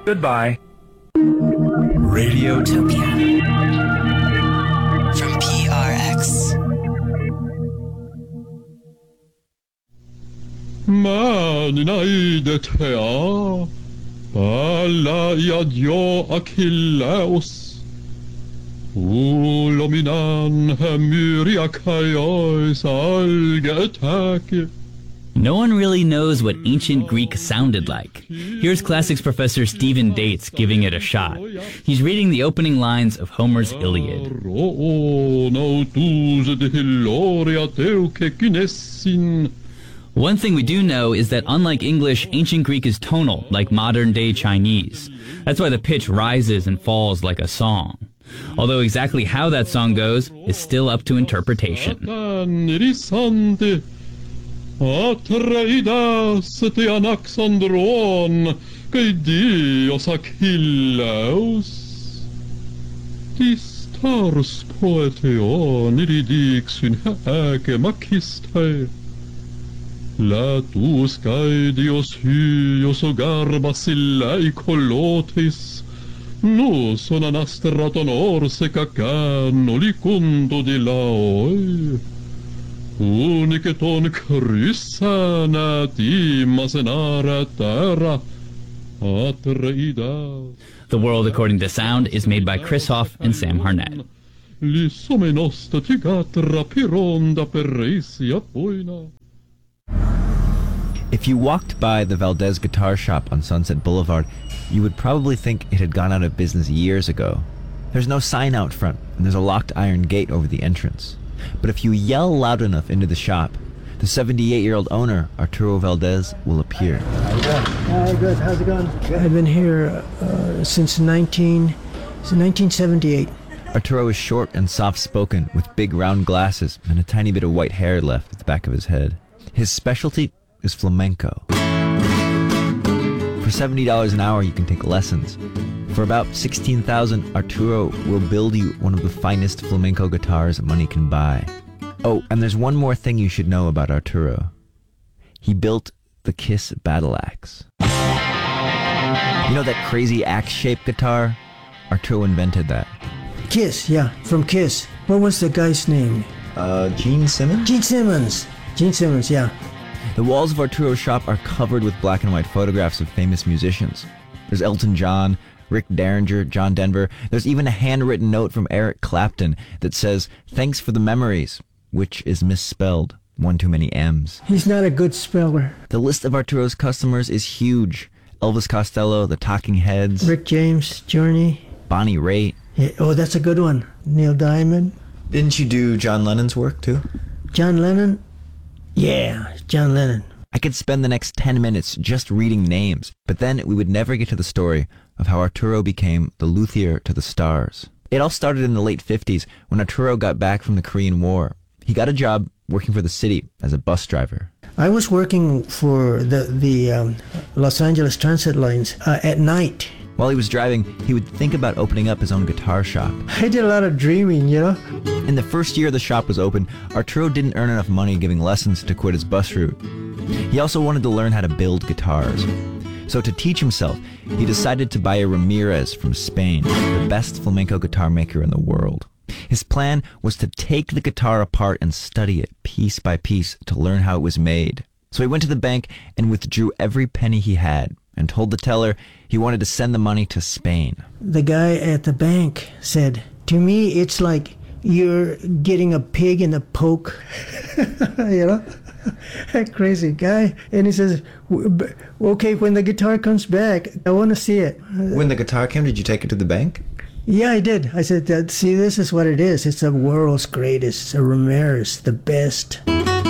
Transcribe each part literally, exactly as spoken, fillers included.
Goodbye. Radiotopia from P R X. Maninai de tea, alla iadio Achilleus. Ulominan hemuria kaiois algetake. No one really knows what ancient Greek sounded like. Here's classics professor Stephen Dates giving it a shot. He's reading the opening lines of Homer's Iliad. One thing we do know is that unlike English, ancient Greek is tonal, like modern-day Chinese. That's why the pitch rises and falls like a song. Although exactly how that song goes is still up to interpretation. Atreidas te anaxandron, que dios Achilleus. Distars poeteon iridix in hake makiste. Latus cae dios hyos o garbas illai colotis. Nus on anastraton orse cacano licundo di laoi. Uniceton crissana timas en ara terra Atreidas. The World According to Sound is made by Chris Hoff and Sam Harnett. Lisomenosta tigatra pironda perreisia poina. If you walked by the Valdez Guitar Shop on Sunset Boulevard, you would probably think it had gone out of business years ago. There's no sign out front, and there's a locked iron gate over the entrance. But if you yell loud enough into the shop, the seventy-eight-year-old owner, Arturo Valdez, will appear. How you doing? Hi, good. How's it going? Good. I've been here uh, since nineteen, since nineteen seventy-eight. Arturo is short and soft-spoken, with big round glasses and a tiny bit of white hair left at the back of his head. His specialty is flamenco. For seventy dollars an hour, you can take lessons. For about sixteen thousand dollars, Arturo will build you one of the finest flamenco guitars money can buy. Oh, and there's one more thing you should know about Arturo. He built the Kiss Battle Axe. You know that crazy axe-shaped guitar? Arturo invented that. Kiss, yeah, from Kiss. What was the guy's name? Uh, Gene Simmons? Gene Simmons. Gene Simmons, yeah. The walls of Arturo's shop are covered with black and white photographs of famous musicians. There's Elton John, Rick Derringer, John Denver. There's even a handwritten note from Eric Clapton that says, "Thanks for the memories," which is misspelled. One too many M's. He's not a good speller. The list of Arturo's customers is huge. Elvis Costello, the Talking Heads. Rick James, Journey. Bonnie Raitt. Yeah, oh, that's a good one. Neil Diamond. Didn't you do John Lennon's work too? John Lennon? Yeah, John Lennon. I could spend the next ten minutes just reading names, but then we would never get to the story of how Arturo became the luthier to the stars. It all started in the late fifties when Arturo got back from the Korean War. He got a job working for the city as a bus driver. I was working for the, the um, Los Angeles Transit Lines uh, at night. While he was driving, he would think about opening up his own guitar shop. I did a lot of dreaming, you know? In the first year the shop was open, Arturo didn't earn enough money giving lessons to quit his bus route. He also wanted to learn how to build guitars. So to teach himself, he decided to buy a Ramirez from Spain, the best flamenco guitar maker in the world. His plan was to take the guitar apart and study it piece by piece to learn how it was made. So he went to the bank and withdrew every penny he had and told the teller he wanted to send the money to Spain. The guy at the bank said, "To me, it's like you're getting a pig in a poke." You know? That crazy guy. And he says, "Okay, when the guitar comes back, I want to see it." When the guitar came, did you take it to the bank? Yeah, I did. I said, "See, this is what it is. It's the world's greatest. It's a Ramirez, the best."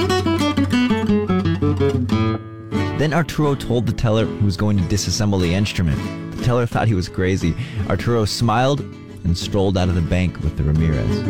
Then Arturo told the teller he was going to disassemble the instrument. The teller thought he was crazy. Arturo smiled and strolled out of the bank with the Ramirez.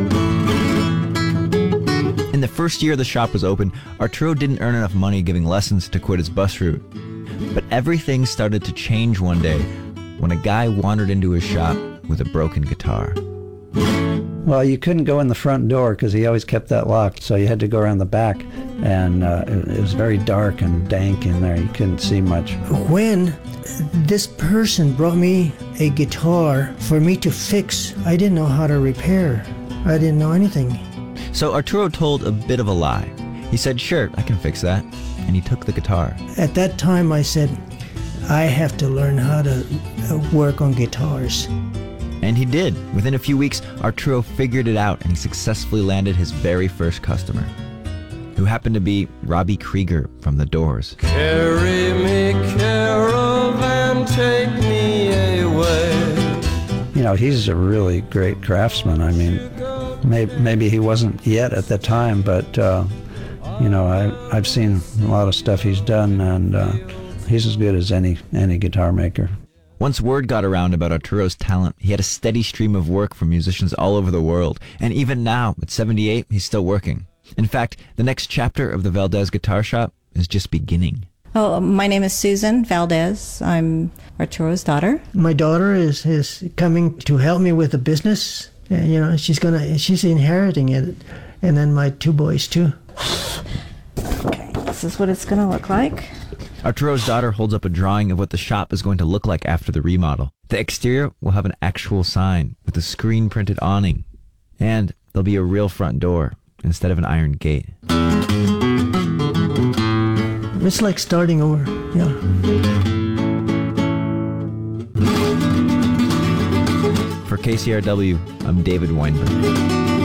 In the first year the shop was open, Arturo didn't earn enough money giving lessons to quit his bus route. But everything started to change one day when a guy wandered into his shop with a broken guitar. Well, you couldn't go in the front door because he always kept that locked, so you had to go around the back, and uh, it, it was very dark and dank in there. You couldn't see much. When this person brought me a guitar for me to fix. I didn't know how to repair. I didn't know anything. So Arturo told a bit of a lie. He said, sure, I can fix that. And he took the guitar. At that time, I said, I have to learn how to work on guitars. And he did. Within a few weeks, Arturo figured it out and he successfully landed his very first customer, who happened to be Robbie Krieger from The Doors. Carry me, caravan, take me away. You know, he's a really great craftsman. I mean, may, maybe he wasn't yet at the time, but, uh, you know, I, I've seen a lot of stuff he's done, and uh, he's as good as any, any guitar maker. Once word got around about Arturo's talent, he had a steady stream of work from musicians all over the world. And even now, at seventy-eight, he's still working. In fact, the next chapter of the Valdez Guitar Shop is just beginning. Oh, my name is Susan Valdez. I'm Arturo's daughter. My daughter is, is coming to help me with the business. And, you know, she's gonna she's inheriting it. And then my two boys, too. Okay, this is what it's going to look like. Arturo's daughter holds up a drawing of what the shop is going to look like after the remodel. The exterior will have an actual sign with a screen-printed awning. And there'll be a real front door instead of an iron gate. It's like starting over, yeah. For K C R W, I'm David Weinberg.